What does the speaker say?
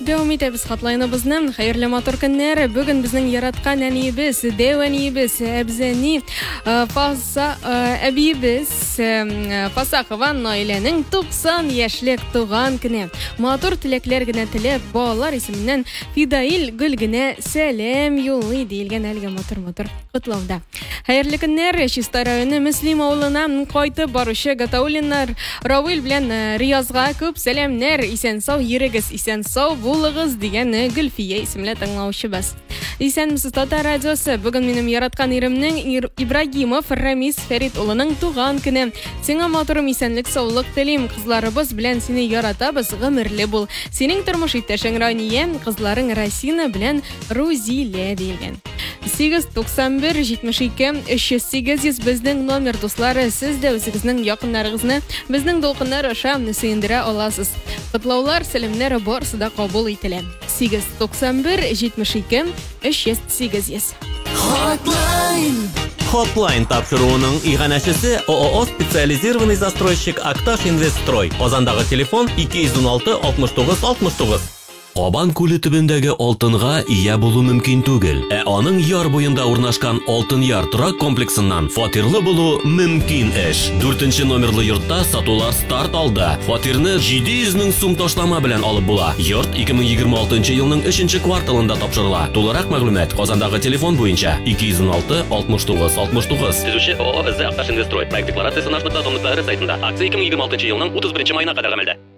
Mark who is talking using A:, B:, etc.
A: Devam etебез хатлайныбызны. Хәерле матур көннәр. Бүген безнең яраткан әниебез, дәвәниебез, әбзәни Фаса әбиебез Фасахова Наиләнең 90 яшьлек туган көне. Матур теләкләр генә теләп, балалар исеменнән Фидаил гөл генә сәлам юллый диелгән әлегә матур котлауда. Хәерле көннәр. Чистай районы Мөслим авылына кайтып баручы Гатаулиннар Равил белән Риязга күп сәламнәр. Исән-сау йөрегез, исән-сау булыгыз дигән Гөлфия исемле тыңлаучыбыз. Исәнмесез Татар радиосы. Бүген минем яраткан иремнең Ибрагимов Рамис Фәрит улының туган көне. Сиңа матурым исәнлек, саулык телим. Кызларыбыз белән сине яратабыз, гомерле бул. Синең тормыш иптәшең Рания, кызларың Расина белән Рузилә дигән. 891-72-308 безнең номер дуслары. Сез дә үзегезнең якыннарыгызны безнең дулкыннар аша сөендерә аласыз. Котлаулар, сәламнәр барысы да кабул ителә. 891-72-308.
B: Hotline тапшыруының иганәчесе ООО специализированный застройщик Акташ Инвестстрой. Казандагы телефон 216 69 69. Кабан күле төбендәге алтынга ия булу мөмкин түгел. Аның яр буенда урнашкан Алтын Яр торак комплексыннан фатирлы булу мөмкин эш. 4-нче номерлы йортта сатулар старт алды. Фатирны 700 мең сум ташлама белән алып була. Йорт 2026 елның 3-нче кварталында тапшырыла. Тулырак мәгълүмат Казандагы телефон буенча 216 69 69. Төзүче ООО Акташ Инвестстрой. Проект декларациясе наш.дом.р сайтында. Акция 2026 елның 31 маена кадәр гамәлдә.